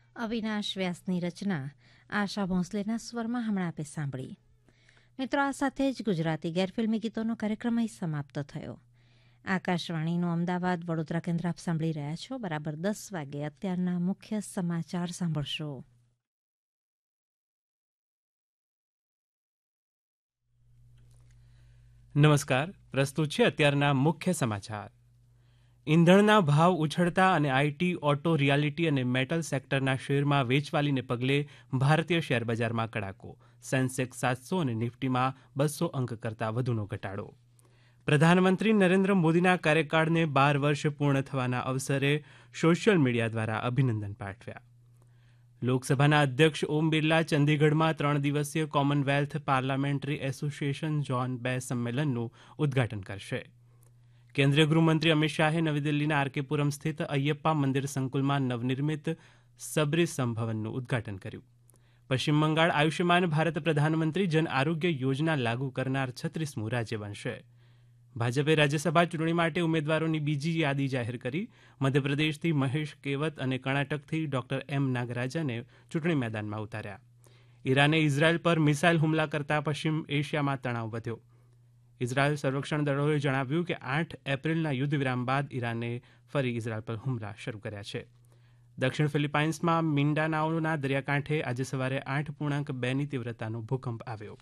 અવિનાશ વ્યાસની રચના આશા ભોંસલેના સ્વરમાં હમણાં આપે સાંભળી. મિત્રો, આ સાથે જ ગુજરાતી ગેરફિલ્મી ગીતોનો કાર્યક્રમ અહીં સમાપ્ત થયો. આકાશવાણીનું અમદાવાદ વડોદરા કેન્દ્ર આપ સાંભળી રહ્યા છો. બરાબર 10 વાગે અત્યારના મુખ્ય સમાચાર સાંભળશો. નમસ્કાર, પ્રસ્તુત છે અત્યારના મુખ્ય સમાચાર. ઈંધણના ભાવ ઉછળતા અને આઈટી, ઓટો, રિયાલિટી અને મેટલ સેક્ટરના શેરમાં વેચવાલીને પગલે ભારતીય શેરબજારમાં કડાકો. સેન્સેક્સ 700 અને નિફ્ટીમાં 200 અંક કરતાં વધુનો ઘટાડો. પ્રધાનમંત્રી નરેન્દ્ર મોદીના કાર્યકાળને 12 વર્ષ પૂર્ણ થવાના અવસરે સોશિયલ મીડિયા દ્વારા અભિનંદન પાઠવ્યા. લોકસભાના અધ્યક્ષ ઓમ બિરલા ચંદીગઢમાં 3 દિવસીય કોમનવેલ્થ પાર્લામેન્ટરી એસોસિએશન ઝોન 2 સંમેલનનું ઉદ્ઘાટન કરશે. કેન્દ્રીય ગૃહમંત્રી અમિત શાહે નવી દિલ્હીના આરકેપુરમ સ્થિત અયપ્પા મંદિર સંકુલમાં નવનિર્મિત સબરી સંભવનનું ઉદ્ઘાટન કર્યું. પશ્ચિમ બંગાળ આયુષ્યમાન ભારત પ્રધાનમંત્રી જન આરોગ્ય યોજના લાગુ કરનાર 36મું રાજ્ય બનશે. ભાજપે રાજ્યસભા ચૂંટણી માટે ઉમેદવારોની બીજી યાદી જાહેર કરી. મધ્યપ્રદેશથી મહેશ કેવત અને કર્ણાટકથી ડોક્ટર એમ નાગરાજને ચૂંટણી મેદાનમાં ઉતાર્યા. ઈરાને ઇઝરાયલ પર મિસાઇલ હુમલા કરતા પશ્ચિમ એશિયામાં તણાવ વધ્યો. ઇઝરાયલ સંરક્ષણ દળોએ જણાવ્યું કે 8 એપ્રિલના યુદ્ધ વિરામ બાદ ઈરાને ફરી ઇઝરાયલ પર હુમલા શરૂ કર્યા છે. દક્ષિણ ફિલિપાઇન્સમાં મિન્ડાનાઓના દરિયાકાંઠે આજે સવારે 8.2ની તીવ્રતાનો ભૂકંપ આવ્યો.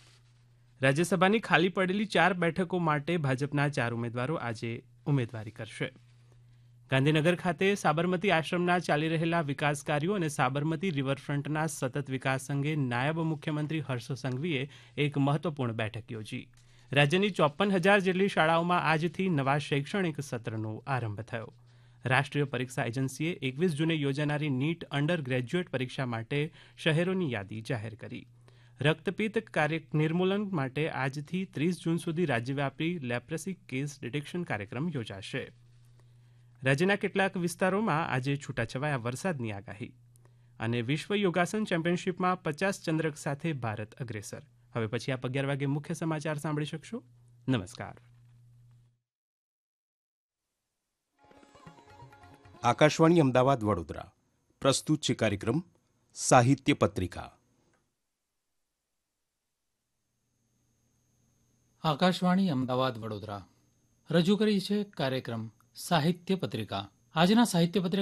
રાજ્યસભાની ખાલી પડેલી 4 બેઠકો માટે ભાજપના 4 ઉમેદવારો આજે ઉમેદવારી કરશે. ગાંધીનગર ખાતે સાબરમતી આશ્રમના ચાલી રહેલા વિકાસ કાર્યો અને સાબરમતી રિવરફ્રન્ટના સતત વિકાસ અંગે નાયબ મુખ્યમંત્રી હર્ષ સંઘવીએ એક મહત્વપૂર્ણ બેઠક યોજી. રાજ્યની 54,000 જેટલી શાળાઓમાં આજથી નવા શૈક્ષણિક સત્રનો આરંભ થયો. રાષ્ટ્રીય પરીક્ષા એજન્સીએ 21 જૂને યોજાનારી નીટ અંડર ગ્રેજ્યુએટ પરીક્ષા માટે શહેરોની યાદી જાહેર કરી. રક્તપિત્ત નિર્મૂલન માટે આજથી 30 જૂન સુધી રાજ્યવ્યાપી લેપ્રસી કેસ ડિટેક્શન કાર્યક્રમ યોજાશે. રાજ્યના કેટલાક વિસ્તારોમાં આજે છૂટાછવાયા વરસાદની આગાહી. અને વિશ્વ યોગાસન ચેમ્પિયનશિપમાં 50 ચંદ્રક સાથે ભારત અગ્રેસર. હવે પછી આપ 11 વાગે મુખ્ય સમાચાર સાંભળી શકશો. નમસ્કાર. આકાશવાણી અમદાવાદ વડોદરા પ્રસ્તુત છે કાર્યક્રમ સાહિત્ય પત્રિકા. આકાશવાણી અમદાવાદ વડોદરા રજૂ કરી છે કાર્યક્રમ સાહિત્ય પત્રિકા. આજના સાહિત્ય પત્રિકા